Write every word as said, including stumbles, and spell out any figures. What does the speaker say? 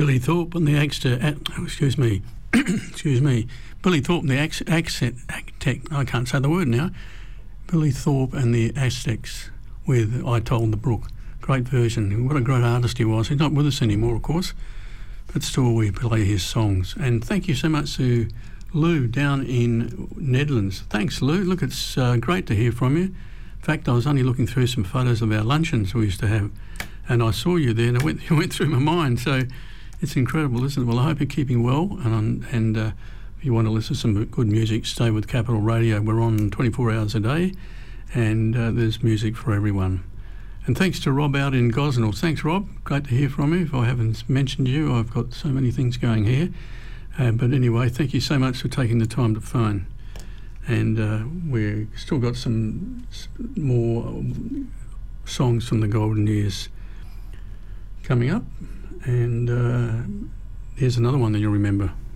Billy Thorpe and the Aztec, oh, excuse me, excuse me, Billy Thorpe and the Ax- Aztec, I can't say the word now, Billy Thorpe and the Aztecs with I Told the Brook. Great version. What a great artist he was. He's not with us anymore, of course, but still we play his songs. And thank you so much to Lou down in Nedlands. Thanks, Lou. Look, it's uh, great to hear from you. In fact, I was only looking through some photos of our luncheons we used to have, and I saw you there, and it went, it went through my mind. So it's incredible, isn't it? Well, I hope you're keeping well, and and uh, if you want to listen to some good music, stay with Capital Radio. We're on twenty-four hours a day, and uh, there's music for everyone. And thanks to Rob out in Gosnells. Thanks, Rob. Great to hear from you. If I haven't mentioned you, I've got so many things going here. Uh, but anyway, thank you so much for taking the time to phone. And uh, we've still got some more songs from the golden years coming up. And uh, here's another one that you'll remember.